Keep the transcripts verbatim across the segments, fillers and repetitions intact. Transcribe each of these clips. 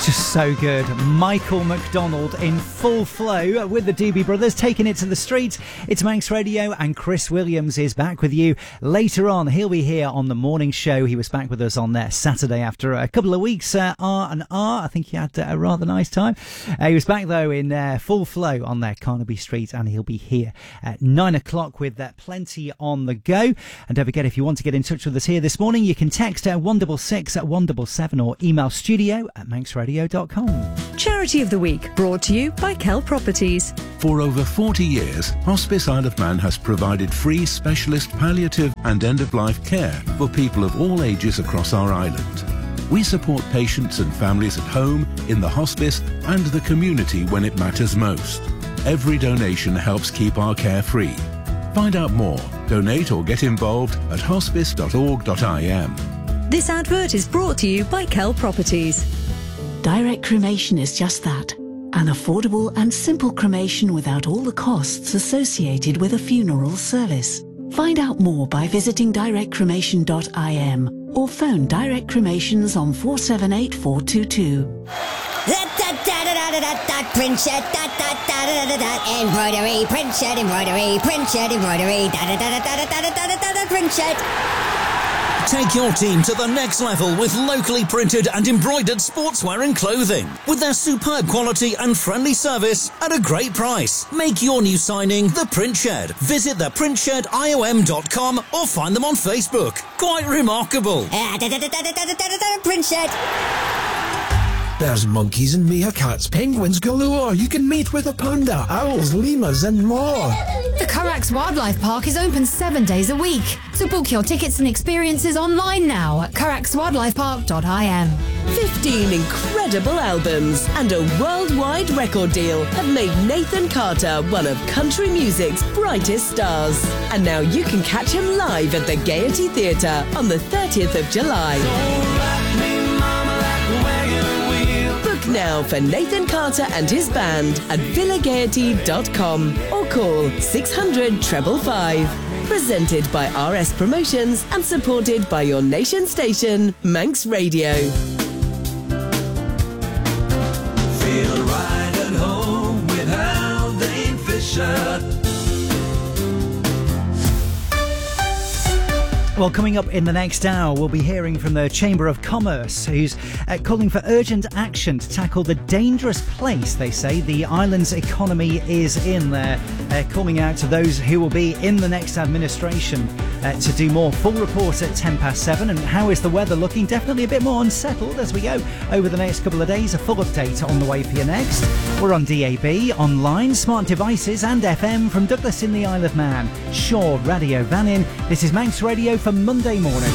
Just so good. Michael McDonald in full flow with the Doobie Brothers taking it to the streets. It's Manx Radio, and Chris Williams is back with you later on. He'll be here on the morning show. He was back with us on uh, Saturday after a couple of weeks uh, R and R. I think he had uh, a rather nice time. Uh, he was back though in uh, full flow on there, Carnaby Street, and he'll be here at nine o'clock with uh, plenty on the go. And don't forget, if you want to get in touch with us here this morning, you can text uh, one six six at one seven seven or email studio at manx radio dot com. Charity of the Week, brought to you by Kell Properties. For over forty years, Hospice Isle of Man has provided free specialist palliative and end-of-life care for people of all ages across our island. We support patients and families at home, in the hospice and the community when it matters most. Every donation helps keep our care free. Find out more, donate or get involved at hospice dot org dot I M. This advert is brought to you by Kell Properties. Direct cremation is just that. An affordable and simple cremation without all the costs associated with a funeral service. Find out more by visiting direct cremation dot I M or phone Direct Cremations on four seven eight four two two. Print shirt, embroidery, print shirt, embroidery, print shirt, embroidery, print shirt. Take your team to the next level with locally printed and embroidered sportswear and clothing. With their superb quality and friendly service at a great price. Make your new signing The Print Shed. Visit the print shed I O M dot com or find them on Facebook. Quite remarkable. Print Shed. There's monkeys and meerkats, penguins galore. You can meet with a panda, owls, lemurs and more. The Currachs Wildlife Park is open seven days a week. So book your tickets and experiences online now at currachs wildlife park dot I M. fifteen incredible albums and a worldwide record deal have made Nathan Carter one of country music's brightest stars. And now you can catch him live at the Gaiety Theatre on the thirtieth of July. Now for Nathan Carter and his band at villa gaiety dot com or call six hundred five five five. Presented by R S Promotions and supported by your nation station, Manx Radio. Feel right at home with Haldane Fisher. Well, coming up in the next hour, we'll be hearing from the Chamber of Commerce, who's uh, calling for urgent action to tackle the dangerous place, they say, the island's economy is in. They're uh, calling out to those who will be in the next administration uh, to do more. Full report at ten past seven. And how is the weather looking? Definitely a bit more unsettled as we go over the next couple of days. A full update on the way for you next. We're on D A B, online, smart devices and F M from Douglas in the Isle of Man. Shaw, Radio Vannin. This is Manx Radio for Monday morning.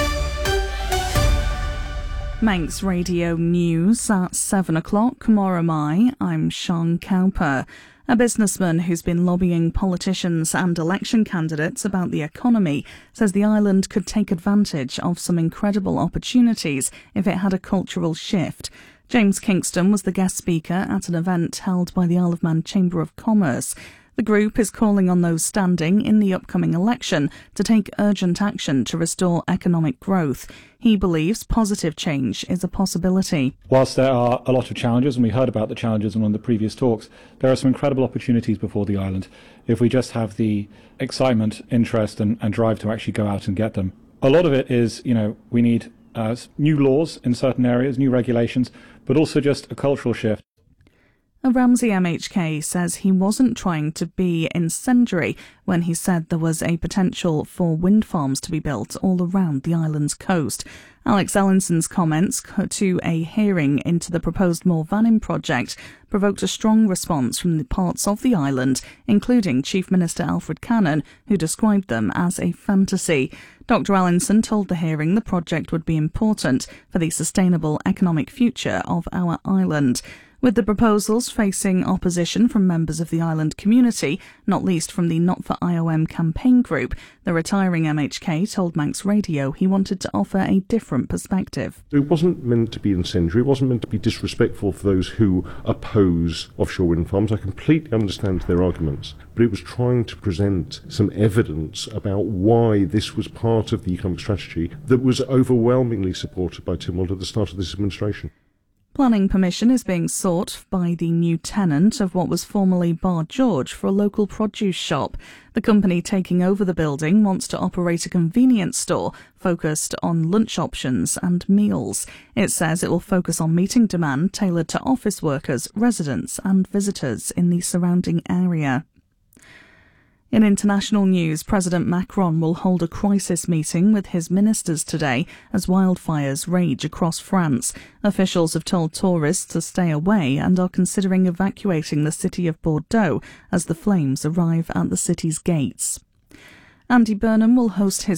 Manx Radio News at seven o'clock. Moromai, I'm Sean Cowper. A businessman who's been lobbying politicians and election candidates about the economy says the island could take advantage of some incredible opportunities if it had a cultural shift. James Kingston was the guest speaker at an event held by the Isle of Man Chamber of Commerce. The group is calling on those standing in the upcoming election to take urgent action to restore economic growth. He believes positive change is a possibility. Whilst there are a lot of challenges, and we heard about the challenges in one of the previous talks, there are some incredible opportunities before the island if we just have the excitement, interest and, and drive to actually go out and get them. A lot of it is, you know, we need uh, new laws in certain areas, new regulations, but also just a cultural shift. Ramsey M H K says he wasn't trying to be incendiary when he said there was a potential for wind farms to be built all around the island's coast. Alex Ellinson's comments to a hearing into the proposed Moor Vannin project provoked a strong response from the parts of the island, including Chief Minister Alfred Cannon, who described them as a fantasy. Doctor Ellinson told the hearing the project would be important for the sustainable economic future of our island. With the proposals facing opposition from members of the island community, not least from the Not for I O M campaign group, the retiring M H K told Manx Radio he wanted to offer a different perspective. It wasn't meant to be incendiary, it wasn't meant to be disrespectful for those who oppose offshore wind farms. I completely understand their arguments, but it was trying to present some evidence about why this was part of the economic strategy that was overwhelmingly supported by Tim Wald at the start of this administration. Planning permission is being sought by the new tenant of what was formerly Bar George for a local produce shop. The company taking over the building wants to operate a convenience store focused on lunch options and meals. It says it will focus on meeting demand tailored to office workers, residents and visitors in the surrounding area. In international news, President Macron will hold a crisis meeting with his ministers today as wildfires rage across France. Officials have told tourists to stay away and are considering evacuating the city of Bordeaux as the flames arrive at the city's gates. Andy Burnham will host his